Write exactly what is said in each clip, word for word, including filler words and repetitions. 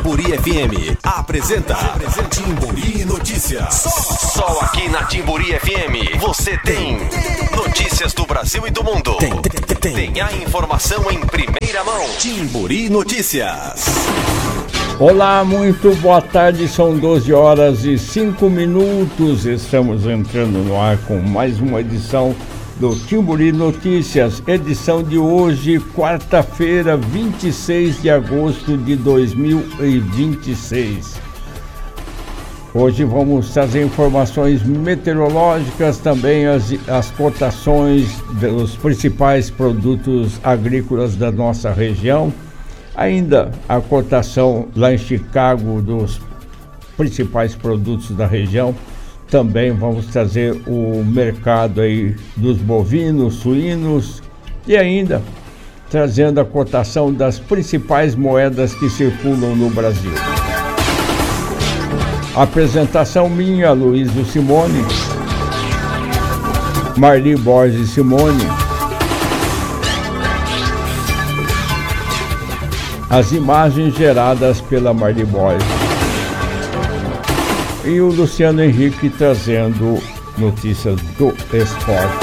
Timburi F M apresenta Timburi Notícias. Só, só aqui na Timburi F M você tem notícias do Brasil e do mundo. Tem, tem, tem. tem a informação em primeira mão. Timburi Notícias. Olá, muito boa tarde, são doze horas e cinco minutos, estamos entrando no ar com mais uma edição do Timburi Notícias, edição de hoje, quarta-feira, vinte e seis de agosto de dois mil e vinte e seis. Hoje vamos trazer informações meteorológicas, também as, as cotações dos principais produtos agrícolas da nossa região. Ainda a cotação lá em Chicago dos principais produtos da região. Também vamos trazer o mercado aí dos bovinos, suínos e ainda trazendo a cotação das principais moedas que circulam no Brasil. Apresentação minha, Luísio Simone, Marli Borges Simone. As imagens geradas pela Marli Borges. E o Luciano Henrique trazendo notícias do esporte.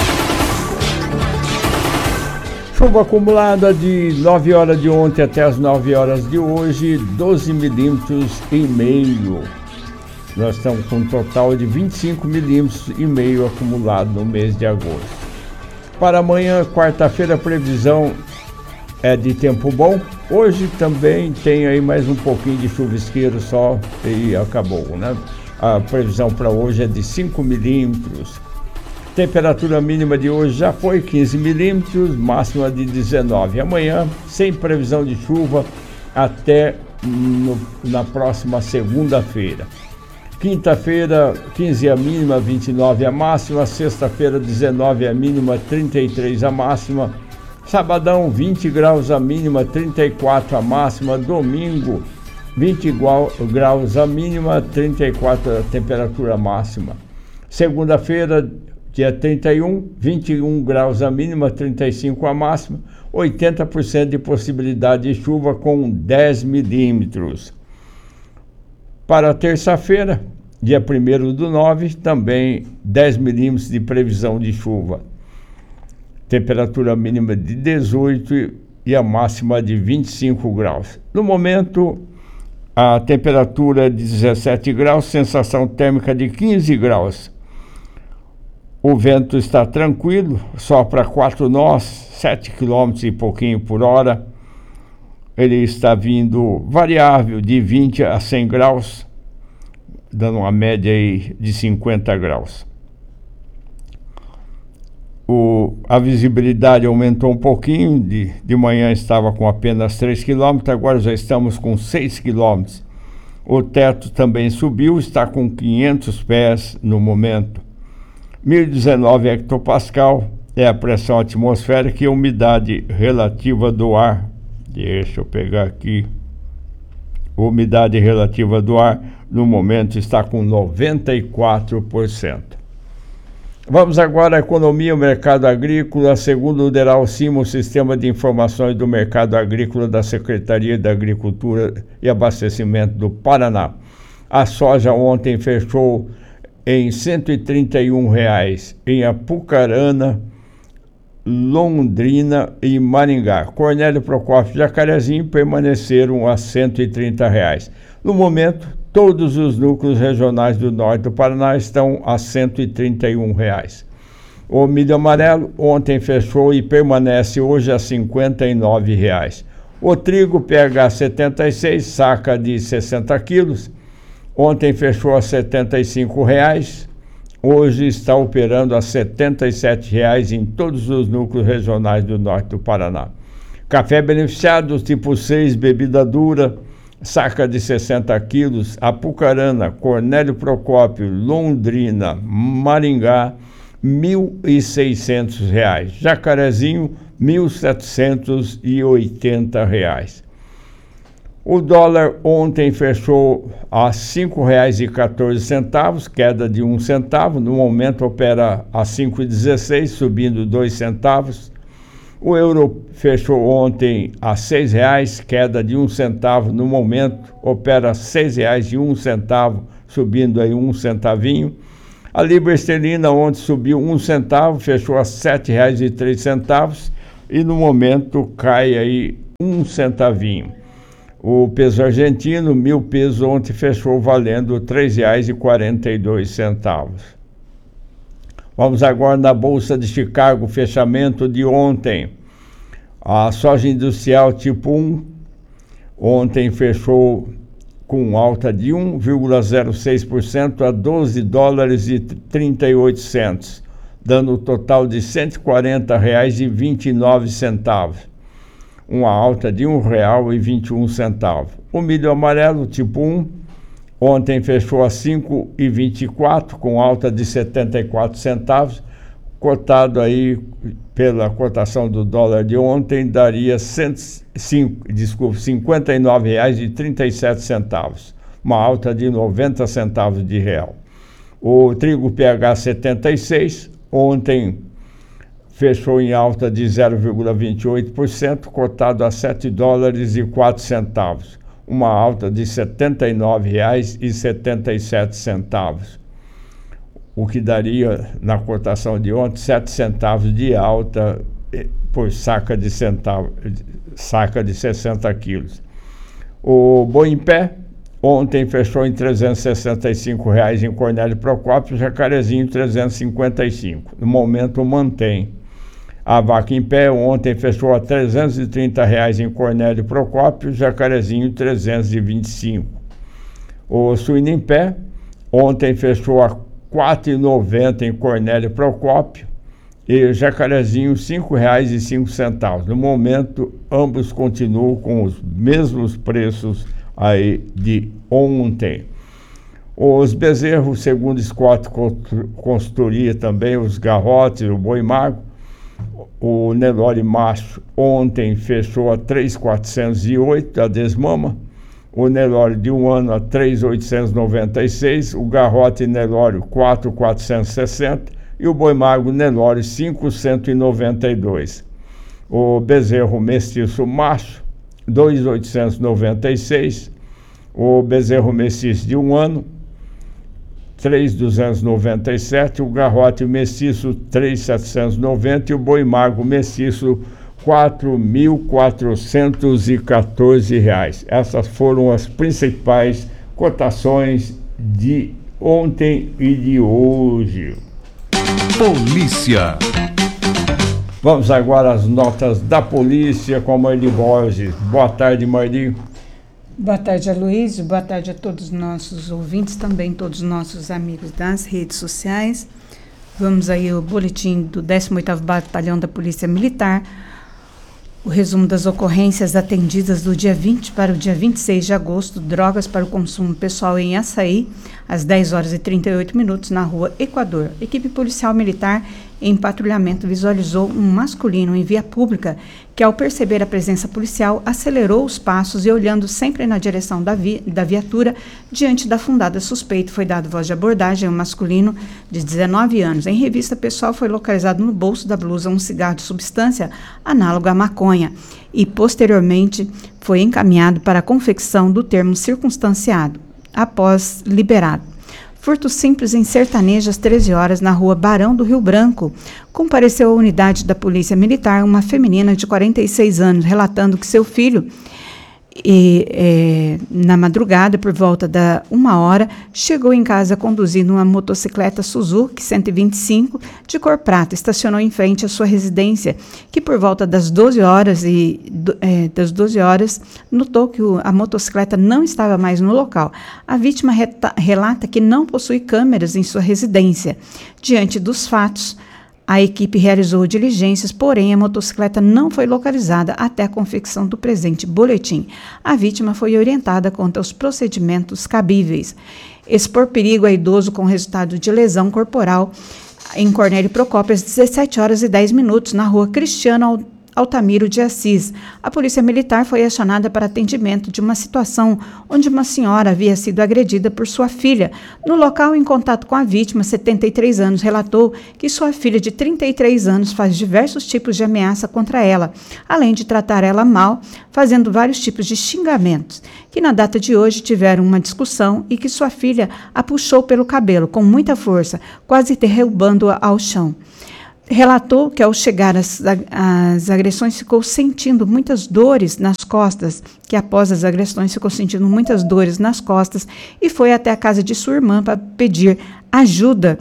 Chuva acumulada de nove horas de ontem até as nove horas de hoje, doze milímetros e meio. Nós estamos com um total de vinte e cinco milímetros e meio acumulado no mês de agosto. Para amanhã, quarta-feira, a previsão é de tempo bom. Hoje também tem aí mais um pouquinho de chuvisqueiro só e acabou, né? A previsão para hoje é de cinco milímetros. Temperatura mínima de hoje já foi quinze milímetros, máxima de dezenove. Amanhã, sem previsão de chuva até no, na próxima segunda-feira. Quinta-feira, quinze a mínima, vinte e nove a máxima. Sexta-feira, dezenove a mínima, trinta e três a máxima. Sabadão, vinte graus a mínima, trinta e quatro a máxima. Domingo, vinte graus a mínima, trinta e quatro a temperatura máxima. Segunda-feira, dia trinta e um, vinte e um graus a mínima, trinta e cinco a máxima. oitenta por cento de possibilidade de chuva com dez milímetros. Para terça-feira, dia primeiro do nove, também dez milímetros de previsão de chuva. Temperatura mínima de dezoito e a máxima de vinte e cinco graus. No momento, a temperatura é de dezessete graus, sensação térmica de quinze graus. O vento está tranquilo, sopra quatro nós, sete quilômetros e pouquinho por hora. Ele está vindo variável de vinte a cem graus, dando uma média aí de cinquenta graus. O, a visibilidade aumentou um pouquinho, de, de manhã estava com apenas três quilômetros, agora já estamos com seis quilômetros. O teto também subiu, está com quinhentos pés no momento. mil e dezenove hectopascal é a pressão atmosférica e a umidade relativa do ar. Deixa eu pegar aqui. A umidade relativa do ar no momento está com noventa e quatro por cento. Vamos agora à economia e o mercado agrícola. Segundo o Deralcima, o Sistema de Informações do Mercado Agrícola da Secretaria da Agricultura e Abastecimento do Paraná, a soja ontem fechou em cento e trinta e um reais em Apucarana, Londrina e Maringá. Cornélio Procópio e Jacarezinho permaneceram a cento e trinta reais. No momento, todos os núcleos regionais do norte do Paraná estão a cento e trinta e um reais. O milho amarelo ontem fechou e permanece hoje a cinquenta e nove reais. O trigo P H setenta e seis, saca de sessenta quilos, ontem fechou a setenta e cinco reais. Hoje está operando a setenta e sete reais em todos os núcleos regionais do norte do Paraná. Café beneficiado, tipo seis, bebida dura, saca de sessenta quilos, Apucarana, Cornélio Procópio, Londrina, Maringá, mil e seiscentos reais. Jacarezinho, mil setecentos e oitenta reais. O dólar ontem fechou a cinco reais e quatorze centavos, queda de um centavo. No momento opera a cinco reais e dezesseis centavos, subindo dois centavos. O euro fechou ontem a seis reais, queda de um centavo no momento, opera seis reais e um centavo, subindo aí um centavinho. A libra esterlina ontem subiu um centavo, fechou a sete reais e três centavos e no momento cai aí um centavinho. O peso argentino, mil pesos, ontem fechou valendo três reais e quarenta e dois centavos. Vamos agora na Bolsa de Chicago, fechamento de ontem. A soja industrial tipo um, ontem fechou com alta de um vírgula zero seis por cento a doze dólares e trinta e oito centavos, dando um total de cento e quarenta reais e vinte e nove centavos, uma alta de um real e vinte e um centavos. O milho amarelo tipo um, ontem fechou a cinco e vinte e quatro com alta de setenta e quatro centavos, cotado aí pela cotação do dólar de ontem, daria cento e cinco, desculpa, cinquenta e nove reais e trinta e sete centavos, uma alta de noventa centavos de real. O trigo P H setenta e seis, ontem fechou em alta de zero vírgula vinte e oito por cento, cotado a sete dólares e quatro centavos, uma alta de setenta e nove reais e setenta e sete centavos. O que daria, na cotação de ontem, sete centavos de alta por saca de, centavo, saca de sessenta quilos. O boi em pé, ontem fechou em trezentos e sessenta e cinco reais em Cornélio Procópio, Jacarezinho trezentos e cinquenta e cinco. No momento mantém. A vaca em pé, ontem fechou a trezentos e trinta reais em Cornélio Procópio, Jacarezinho trezentos e vinte e cinco. O suíno em pé, ontem fechou a quatro reais e noventa centavos em Cornélio Procópio e Jacarezinho cinco reais e cinco centavos. No momento, ambos continuam com os mesmos preços aí de ontem. Os bezerros, segundo Scott Consultoria também, os garrotes, o boi magro, o Nelore macho ontem fechou a três mil quatrocentos e oito, a desmama. O Nelore de um ano a três mil oitocentos e noventa e seis, o garrote Nelore quatro mil quatrocentos e sessenta e o boi magro Nelore cinco mil cento e noventa e dois. O bezerro mestiço macho dois mil oitocentos e noventa e seis, o bezerro mestiço de um ano três mil duzentos e noventa e sete, o garrote mestiço três mil setecentos e noventa e o boi magro mestiço quatro mil quatrocentos e quatorze reais. Essas foram as principais cotações de ontem e de hoje. Polícia. Vamos agora às notas da polícia com a Marli Borges. Boa tarde, Marli. Boa tarde, Aloysio. Boa tarde a todos os nossos ouvintes, também todos os nossos amigos das redes sociais. Vamos aí ao boletim do décimo oitavo Batalhão da Polícia Militar. O resumo das ocorrências atendidas do dia vinte para o dia vinte e seis de agosto, drogas para o consumo pessoal em Açaí, às dez horas e trinta e oito minutos, na rua Equador. Equipe policial militar em patrulhamento visualizou um masculino em via pública que, ao perceber a presença policial, acelerou os passos e, olhando sempre na direção da, vi- da viatura, diante da fundada suspeita, foi dado voz de abordagem a um masculino de dezenove anos. Em revista pessoal, foi localizado no bolso da blusa um cigarro de substância análoga à maconha e, posteriormente, foi encaminhado para a confecção do termo circunstanciado, após liberado. Furto simples em Sertanejo às treze horas na rua Barão do Rio Branco. Compareceu à unidade da Polícia Militar uma feminina de quarenta e seis anos, relatando que seu filho, e, é, na madrugada, por volta da uma hora, chegou em casa conduzindo uma motocicleta Suzuki cento e vinte e cinco de cor prata, estacionou em frente à sua residência, que por volta das doze horas e é, das doze horas notou que o, a motocicleta não estava mais no local. A vítima reta, relata que não possui câmeras em sua residência. Diante dos fatos, a equipe realizou diligências, porém a motocicleta não foi localizada até a confecção do presente boletim. A vítima foi orientada quanto aos procedimentos cabíveis. Expor perigo a idoso com resultado de lesão corporal em Cornélio Procópio às dezessete horas e dez minutos, na rua Cristiano Altamiro de Assis. A Polícia Militar foi acionada para atendimento de uma situação onde uma senhora havia sido agredida por sua filha. No local, em contato com a vítima, setenta e três anos, relatou que sua filha de trinta e três anos faz diversos tipos de ameaça contra ela, além de tratar ela mal, fazendo vários tipos de xingamentos, que na data de hoje tiveram uma discussão e que sua filha a puxou pelo cabelo com muita força, quase derrubando-a ao chão. Relatou que ao chegar às, às agressões ficou sentindo muitas dores nas costas, que após as agressões ficou sentindo muitas dores nas costas e foi até a casa de sua irmã para pedir ajuda.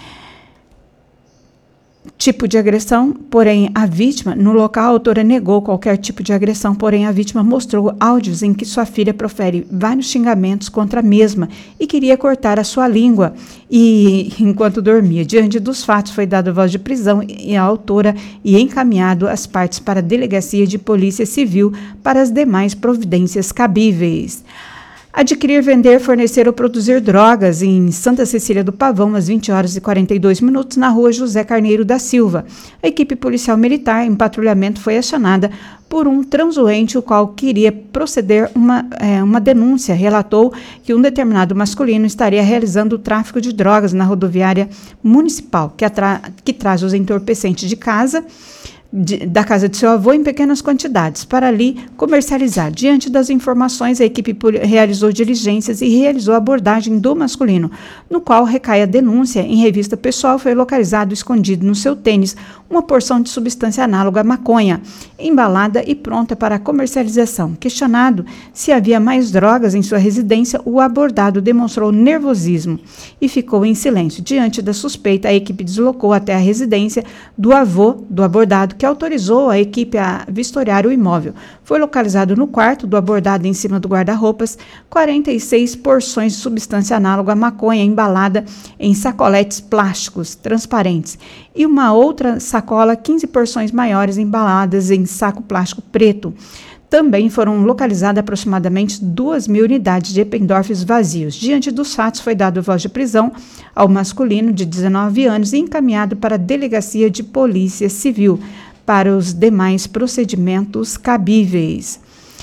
Tipo de agressão, porém a vítima, no local a autora negou qualquer tipo de agressão, porém a vítima mostrou áudios em que sua filha profere vários xingamentos contra a mesma e queria cortar a sua língua e enquanto dormia. Diante dos fatos foi dada voz de prisão e a autora e encaminhado as partes para a Delegacia de Polícia Civil para as demais providências cabíveis. Adquirir, vender, fornecer ou produzir drogas em Santa Cecília do Pavão, às vinte horas e quarenta e dois minutos, na rua José Carneiro da Silva. A equipe policial militar em patrulhamento foi acionada por um transuente, o qual queria proceder uma, é, uma denúncia. Relatou que um determinado masculino estaria realizando o tráfico de drogas na rodoviária municipal, que, atra- que traz os entorpecentes de casa, De, da casa de seu avô em pequenas quantidades, para ali comercializar. Diante das informações, a equipe realizou diligências e realizou a abordagem do masculino, no qual recai a denúncia. Em revista pessoal, foi localizado escondido no seu tênis uma porção de substância análoga à maconha, embalada e pronta para comercialização. Questionado se havia mais drogas em sua residência, o abordado demonstrou nervosismo e ficou em silêncio. Diante da suspeita, a equipe deslocou até a residência do avô do abordado, que autorizou a equipe a vistoriar o imóvel. Foi localizado no quarto do abordado, em cima do guarda-roupas, quarenta e seis porções de substância análoga à maconha embalada em sacoletes plásticos transparentes e uma outra sacola, quinze porções maiores embaladas em saco plástico preto. Também foram localizadas aproximadamente duas mil unidades de Eppendorfs vazios. Diante dos fatos, foi dado voz de prisão ao masculino de dezenove anos e encaminhado para a Delegacia de Polícia Civil para os demais procedimentos cabíveis.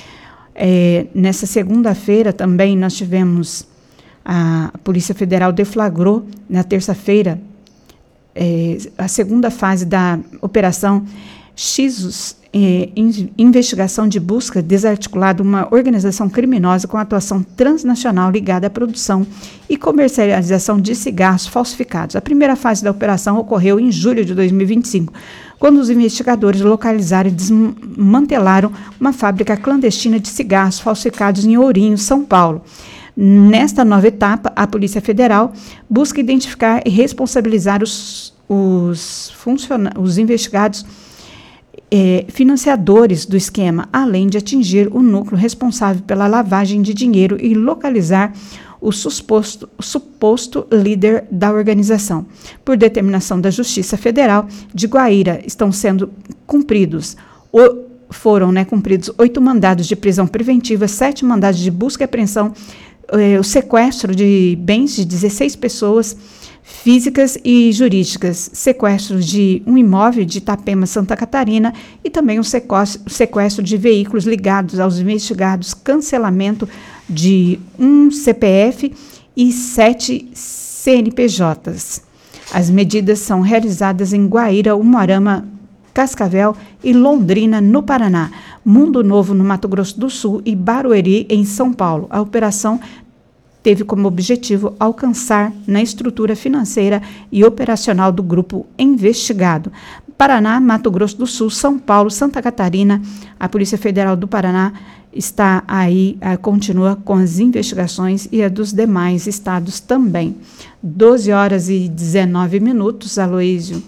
É, nessa segunda-feira também nós tivemos, a Polícia Federal deflagrou, na terça-feira, é, a segunda fase da Operação X, é, investigação de busca desarticulada, uma organização criminosa com atuação transnacional ligada à produção e comercialização de cigarros falsificados. A primeira fase da operação ocorreu em julho de dois mil e vinte e cinco, quando os investigadores localizaram e desmantelaram uma fábrica clandestina de cigarros falsificados em Ourinho, São Paulo. Nesta nova etapa, a Polícia Federal busca identificar e responsabilizar os, os, funciona- os investigados eh, financiadores do esquema, além de atingir o núcleo responsável pela lavagem de dinheiro e localizar o suposto, o suposto líder da organização. Por determinação da Justiça Federal de Guaíra, estão sendo cumpridos o foram né, cumpridos oito mandados de prisão preventiva, sete mandados de busca e apreensão, eh, o sequestro de bens de dezesseis pessoas físicas e jurídicas, sequestro de um imóvel de Itapema, Santa Catarina, e também o sequestro, sequestro de veículos ligados aos investigados, cancelamento de um C P F e sete C N P Js. As medidas são realizadas em Guaíra, Umuarama, Cascavel e Londrina, no Paraná, Mundo Novo, no Mato Grosso do Sul e Barueri, em São Paulo. A operação teve como objetivo alcançar na estrutura financeira e operacional do grupo investigado. Paraná, Mato Grosso do Sul, São Paulo, Santa Catarina, a Polícia Federal do Paraná está aí, continua com as investigações e a dos demais estados também. doze horas e dezenove minutos, Aloísio.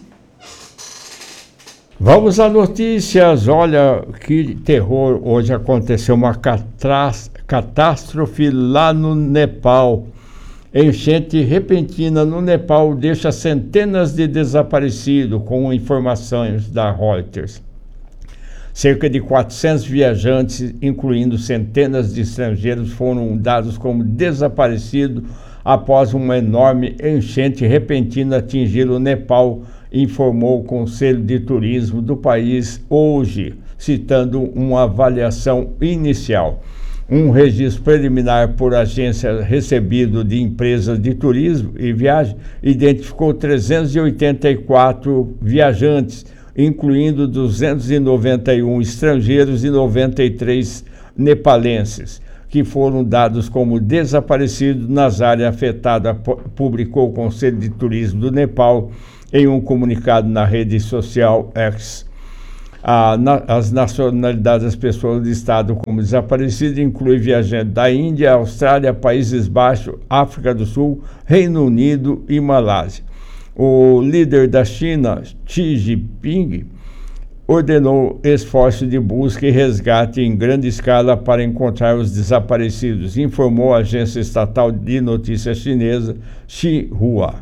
Vamos a notícias. Olha que terror, hoje aconteceu uma catástrofe lá no Nepal. Enchente repentina no Nepal deixa centenas de desaparecidos, com informações da Reuters. Cerca de quatrocentos viajantes, incluindo centenas de estrangeiros, foram dados como desaparecidos após uma enorme enchente repentina atingir o Nepal informou o Conselho de Turismo do país hoje, citando uma avaliação inicial. Um registro preliminar por agência recebido de empresas de turismo e viagem identificou trezentos e oitenta e quatro viajantes, incluindo duzentos e noventa e um estrangeiros e noventa e três nepalenses, que foram dados como desaparecidos nas áreas afetadas, publicou o Conselho de Turismo do Nepal em um comunicado na rede social X. A, na, as nacionalidades das pessoas listadas como desaparecidas incluem viajantes da Índia, Austrália, Países Baixos, África do Sul, Reino Unido e Malásia. O líder da China, Xi Jinping, ordenou esforços de busca e resgate em grande escala para encontrar os desaparecidos, informou a agência estatal de notícias chinesa Xinhua.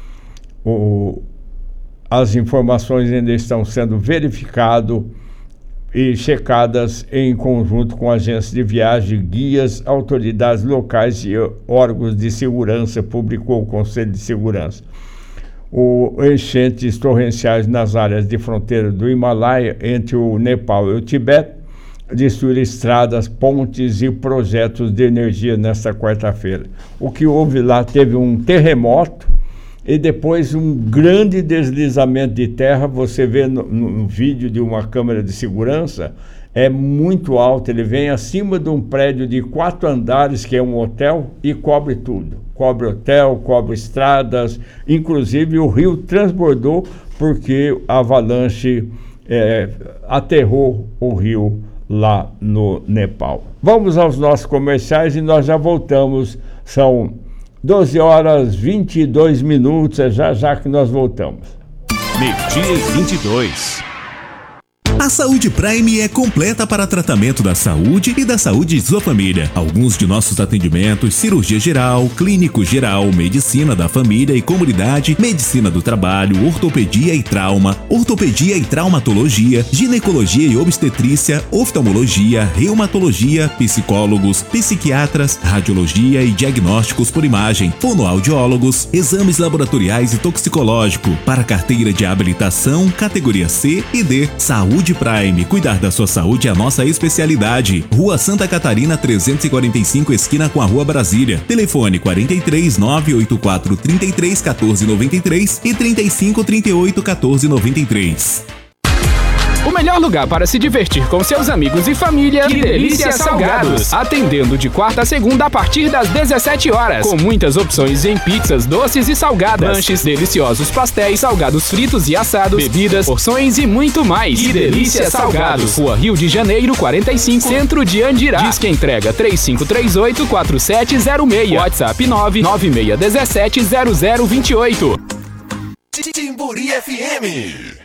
O As informações ainda estão sendo verificadas e checadas em conjunto com agências de viagem, guias, autoridades locais e órgãos de segurança, publicou o Conselho de Segurança. O enchentes torrenciais nas áreas de fronteira do Himalaia, entre o Nepal e o Tibete, destruíram estradas, pontes e projetos de energia nesta quarta-feira. O que houve lá, teve um terremoto, e depois um grande deslizamento de terra. Você vê no, no vídeo de uma câmera de segurança, é muito alto, ele vem acima de um prédio de quatro andares, que é um hotel, e cobre tudo. Cobre hotel, cobre estradas, inclusive o rio transbordou porque a avalanche é, aterrou o rio lá no Nepal. Vamos aos nossos comerciais e nós já voltamos, são doze horas e vinte e dois minutos, é já já que nós voltamos. Meio-dia e vinte e dois. A Saúde Prime é completa para tratamento da saúde e da saúde de sua família. Alguns de nossos atendimentos: cirurgia geral, clínico geral, medicina da família e comunidade, medicina do trabalho, ortopedia e trauma, ortopedia e traumatologia, ginecologia e obstetrícia, oftalmologia, reumatologia, psicólogos, psiquiatras, radiologia e diagnósticos por imagem, fonoaudiólogos, exames laboratoriais e toxicológico. Para carteira de habilitação, categoria C e D. Saúde Prime, cuidar da sua saúde é a nossa especialidade. Rua Santa Catarina trezentos e quarenta e cinco, esquina com a Rua Brasília. Telefone quarenta e três, nove oito quatro, trinta e três, quatorze noventa e três e trinta e cinco, trinta e oito, quatorze noventa e três. O melhor lugar para se divertir com seus amigos e família. Que Delícia Salgados. Atendendo de quarta a segunda a partir das dezessete horas. Com muitas opções em pizzas, doces e salgadas. Lanches, deliciosos pastéis, salgados fritos e assados, bebidas, porções e muito mais. Que Delícia Salgados. Rua Rio de Janeiro, quarenta e cinco, Centro de Andirá. Disque entrega três cinco três oito, quatro sete zero seis. WhatsApp nove nove seis um sete, zero zero dois oito. Timburi F M.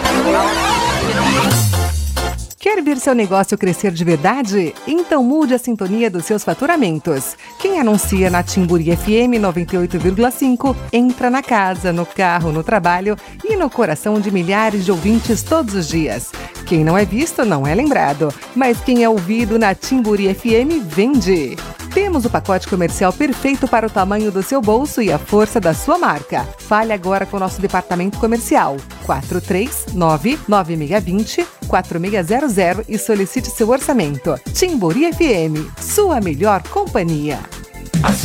Quer ver seu negócio crescer de verdade? Então mude a sintonia dos seus faturamentos. Quem anuncia na Timburi F M noventa e oito vírgula cinco entra na casa, no carro, no trabalho e no coração de milhares de ouvintes todos os dias. Quem não é visto não é lembrado, mas quem é ouvido na Timburi F M vende. Temos o pacote comercial perfeito para o tamanho do seu bolso e a força da sua marca. Fale agora com o nosso departamento comercial quatro três nove, nove seis dois zero, quatro seis zero zero e solicite seu orçamento. Timburi F M, sua melhor companhia.